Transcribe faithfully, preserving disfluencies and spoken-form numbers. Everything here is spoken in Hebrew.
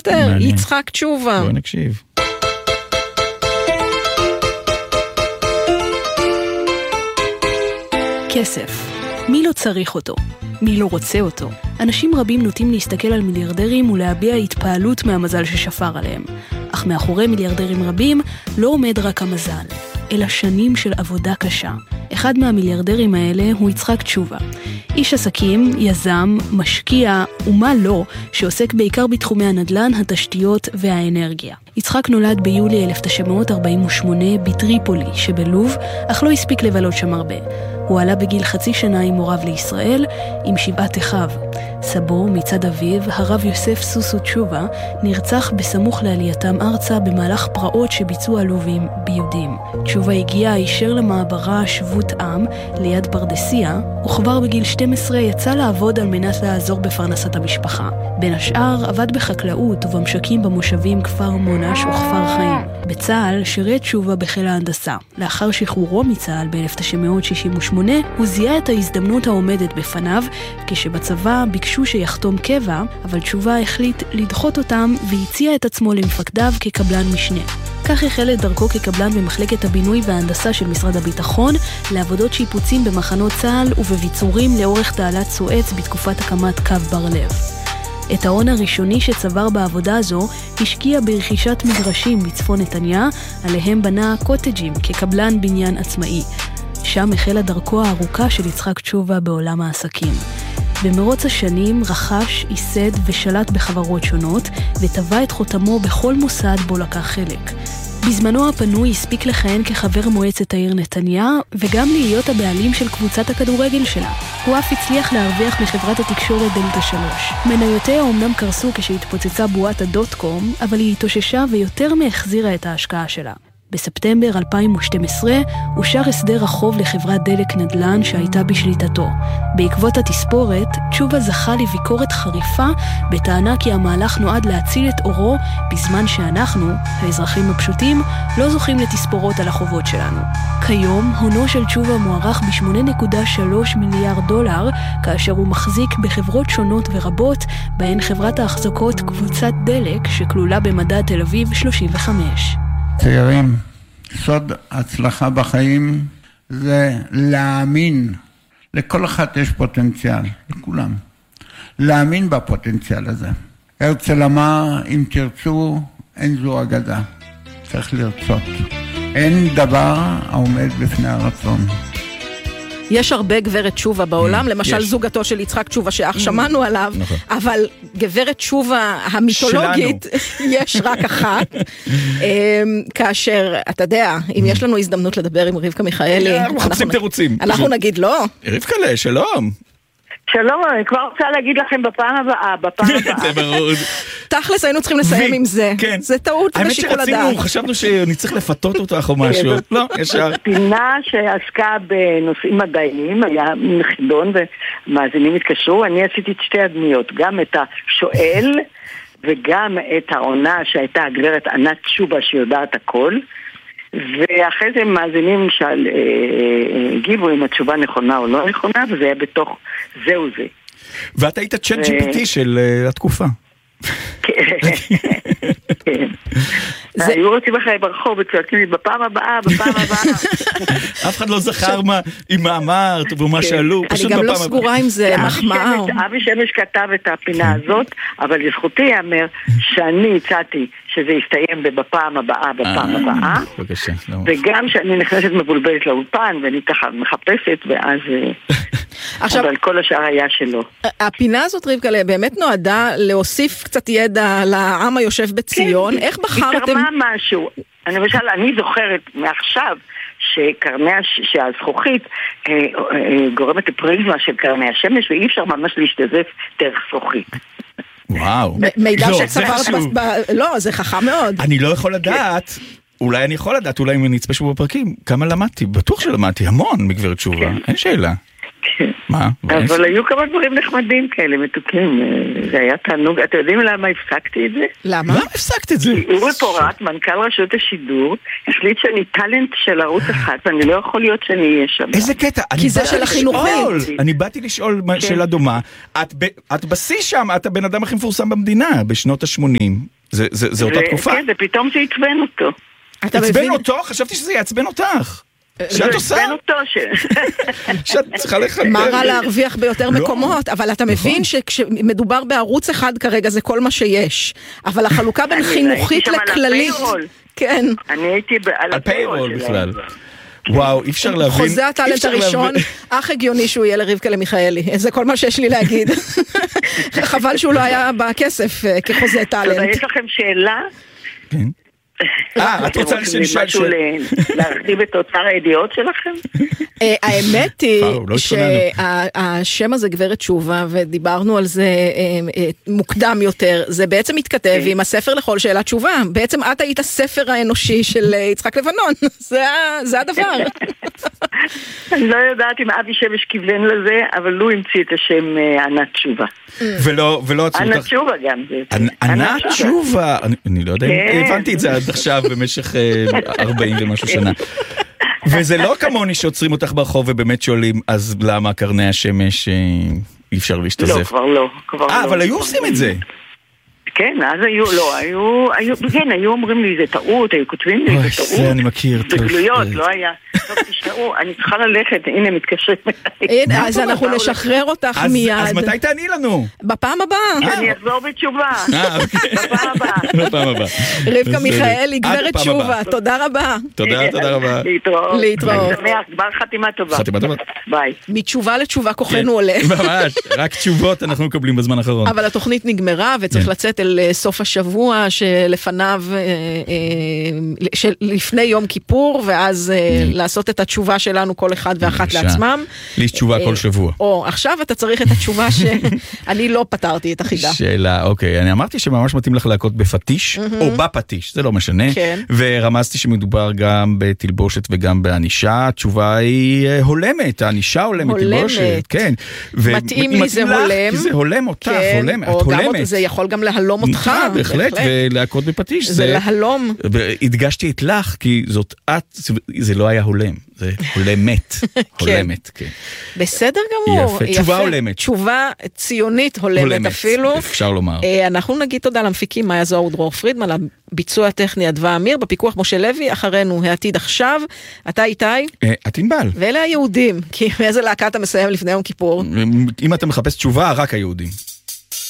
ביותר, מעניין. יצחק תשובה. בואו נקשיב. כסף. מי לא צריך אותו? מי לא רוצה אותו? אנשים רבים נוטים להסתכל על מיליארדרים ולהביע התפעלות מהמזל ששפר עליהם. אך מאחורי מיליארדרים רבים לא עומד רק המזל, אלא שנים של עבודה קשה. אחד מהמיליארדרים האלה הוא יצחק תשובה. איש עסקים, יזם, משקיע ומה לא, שעוסק בעיקר בתחומי הנדל"ן, התשתיות והאנרגיה. יצחק נולד ביולי אלף תשע מאות ארבעים ושמונה בטריפולי שבלוב, אך לא הספיק לבלות שם הרבה. הוא עלה בגיל חצי שנה עם הוריו לישראל, עם שבעת אחיו. סבו, מצד אביו, הרב יוסף סוסו תשובה, נרצח בסמוך לעלייתם ארצה במהלך פרעות שביצעו הלובים ביהודים. תשובה הגיע הישר למעברה שבות עם, ליד פרדסיה, וכבר בגיל שתים עשרה יצא לעבוד על מנת לעזור בפרנסת המשפחה. בין השאר עבד בחקלאות ובמשקים במושבים כפר מונש וכפר חיים. בצה"ל שירת תשובה בחיל ההנדסה. לאחר שחרורו מצה"ל ב-אלף תשע מאות שישים ושמונה, הוא זיהה את ההזדמנות העומדת בפניו, כשבצבא ביקשו שיחתום קבע, אבל תשובה החליט לדחות אותם והציע את עצמו למפקדיו כקבלן משנה. כך החל את דרכו כקבלן במחלקת הבינוי וההנדסה של משרד הביטחון, לעבודות שיפוצים במחנות צה"ל ובביצורים לאורך תעלת סואץ בתקופת הקמת קו בר לב. את ההון הראשוני שצבר בעבודה הזו השקיע ברכישת מגרשים בצפון נתניה, עליהם בנה קוטג'ים כקבלן בניין עצמאי. שם החלה דרכו הארוכה של יצחק תשובה בעולם העסקים. במרוץ השנים רכש, ייסד ושלט בחברות שונות, וטבע את חותמו בכל מוסד בו לקח חלק. בזמנו הפנוי הספיק לכהן כחבר מועצת העיר נתניה, וגם להיות הבעלים של קבוצת הכדורגל שלה. הוא אף הצליח להרוויח מחברת התקשורת דלתה שלוש. מניותיה אומנם קרסו כשהתפוצצה בועת הדוט קום, אבל היא התאוששה ויותר מהחזירה את ההשקעה שלה. בספטמבר אלפיים ושתים עשרה אושר הסדר החוב לחברת דלק נדל"ן שהייתה בשליטתו. בעקבות התספורת, תשובה זכה לביקורת חריפה בטענה כי המהלך נועד להציל את אורו, בזמן שאנחנו, האזרחים הפשוטים, לא זוכים לתספורות על החובות שלנו. כיום, הונו של תשובה מוערך ב-שמונה נקודה שלוש מיליארד דולר, כאשר הוא מחזיק בחברות שונות ורבות, בהן חברת ההחזקות קבוצת דלק שכלולה במדד תל אביב שלושים וחמש. צעירים, סוד הצלחה בחיים זה להאמין. לכל אחד יש פוטנציאל, לכולם. להאמין בפוטנציאל הזה. הרצל אמר, אם תרצו, אין זו אגדה. צריך לרצות. אין דבר העומד בפני הרצון. יש הרבה גברת תשובה בעולם, למשל יש. זוגתו של יצחק תשובה שאך שמענו עליו, אבל גברת תשובה המיתולוגית יש רק אחת, כאשר, אתה יודע, אם יש לנו הזדמנות לדבר עם רבקה מיכאלי, אנחנו מחפשים תירוצים. אנחנו נגיד לא. רבקה, שלום. שלום, אני כבר רוצה להגיד לכם בפעם הבאה, בפעם הבאה. זה ברור. תכלס היינו צריכים לסיים עם זה. זה טעות בשיקול הדעת. האמת שרצינו, חשבנו שנצטרך לפתות אותך או משהו. לא, ישר. פינה שעסקה בנושאים מדעיים, היה חידון ומאזינים התקשרו, אני עשיתי את שתי הדמיות, גם את השואל וגם את העונה שהייתה הגברת ענת תשובה שיודעת הכל, ואחרי זה מאזינים שהגיבו אם התשובה נכונה או לא נכונה, וזה היה בתוך זהו זה. ואת היית צ'אט ג'י פי טי של התקופה. כן. היו רוצים אחרי ברחוב וצועקים לי בפעם הבאה, בפעם הבאה. אף אחד לא זכר אם מה אמרת ומה שאלו. אני גם לא סגורה אם זה מחמאה. אבי שמש כתב את הפינה הזאת, אבל לזכותי יאמר שאני הצעתי שזה יסתיים בפעם הבאה, בפעם הבאה. וגם שאני נכנסת מבולבלת לאולפן ואני ככה מחפשת ואז... אבל כל השאר היה שלו. הפינה הזאת, רבקה, באמת נועדה להוסיף קצת ידע לעם היושב בציון. איך בחרתם? היא תרמה משהו. אני למשל, אני זוכרת מעכשיו שקרני, שהזכוכית גורמת לפריזמה של קרני השמש, ואי אפשר ממש להשתזף דרך זכוכית. וואו. מידע שצברת, לא, זה חכם מאוד. אני לא יכול לדעת, אולי אני יכול לדעת, אולי אם אני אצפה שוב בפרקים, כמה למדתי, בטוח שלמדתי המון מגברת תשובה, אין שאלה. מה? אבל היו כמה דברים נחמדים כאלה, מתוקים. זה היה תענוג. אתם יודעים למה הפסקתי את זה? למה? למה הפסקת את זה? אורי פורט, מנכ"ל רשות השידור, החליט שאני טלנט של ערוץ אחד, ואני לא יכול להיות שאני אהיה שם. איזה קטע? כי זה של החינוכי. אני באתי לשאול שאלה דומה. את בשיא שם, את הבן אדם הכי מפורסם במדינה, בשנות ה-שמונים. זה אותה תקופה? כן, ופתאום זה יצבן אותו. יצבן אותו? חשבתי שזה יצבן אותך. שאת עושה? שאת צריכה לחלק. מה רע להרוויח ביותר מקומות, אבל אתה מבין שכשמדובר בערוץ אחד כרגע זה כל מה שיש, אבל החלוקה בין חינוכית לכללית, כן. אני הייתי על הפיירול בכלל. וואו, אי אפשר להבין. חוזה הטלנט הראשון, אך הגיוני שהוא יהיה לרבקה למיכאלי. זה כל מה שיש לי להגיד. חבל שהוא לא היה בכסף כחוזה טלנט. יש לכם שאלה? כן. אה, את רוצה לשאול משהו להרחיב את אוצר הידיעות שלכם? האמת היא שהשם הזה גברת תשובה, ודיברנו על זה מוקדם יותר, זה בעצם מתכתב עם הספר לכל שאלה תשובה. בעצם את היית הספר האנושי של יצחק לבנון. זה הדבר. אני לא יודעת אם אבי שמש כיוון לזה, אבל הוא המציא את השם ענת תשובה. ולא עצרו אותך. ענת תשובה גם. ענת תשובה. אני לא יודע אם הבנתי את זה עד עכשיו במשך ארבעים ומשהו שנה. וזה לא כמוני שעוצרים אותך ברחוב ובאמת שואלים, אז למה קרני השמש אי אפשר להשתזף? לא, כבר לא. אה, אבל היו עושים את זה. כן, אז היו, לא, היו, היו, כן, היו אומרים לי, זה טעות, היו כותבים לי, זה טעות. זה אני מכיר. בגלויות, לא היה. טוב, תשמעו, אני צריכה ללכת, הנה, מתקשרים. הנה, אז אנחנו נשחרר אותך מיד. אז מתי תעני לנו? בפעם הבאה. אני אחזור בתשובה. אה, אוקיי. בפעם הבאה. בפעם הבאה. רבקה מיכאלי, גברת תשובה, תודה רבה. תודה, תודה רבה. להתראות. להתראות. כבר חתימה טובה. חתימה טובה. ביי. מתשובה לתשובה כוחנו עולה. ממש, רק תשובות אנחנו מקבלים בזמן האחרון. אבל התוכנית נגמרה וצריך לצאת אל סוף השבוע שלפניו, לפני יום כיפור, ואז לעשות את התשובה שלנו כל אחד ואחת לעצמם. לי יש תשובה כל שבוע. או, עכשיו אתה צריך את התשובה שאני לא פתרתי את החידה. שאלה, אוקיי. אני אמרתי שממש מתאים לך להכות בפטיש, או בפטיש, זה לא משנה. ורמזתי שמדובר גם בתלבושת וגם באנישה. התשובה היא הולמת, האנישה הולמת, תלבושת. כן. מתאים לי זה הולם. זה הולם אותך, הולמת. את או גם הולמת. זה יכול גם להלום אותך. בהחלט, ולהכות בפטיש. זה להלום. הדגשתי את לך, כי זאת את, זה לא היה הולם. זה הולמת. הולמת, כן. בסדר גמור. יפה, תשובה הולמת. תשובה ציונית הולמת אפילו. אפשר לומר. אנחנו נגיד תודה למפיקים, מאיה זוהר ודרור פרידמן, לביצוע הטכני אדווה אמיר, בפיקוח משה לוי, אחרינו העתיד עכשיו. אתה איתי? את ענבל. ואלה היהודים, כי מאיזה להקה אתה מסיים לפני יום כיפור? אם אתה מחפש תשובה, רק היהודים.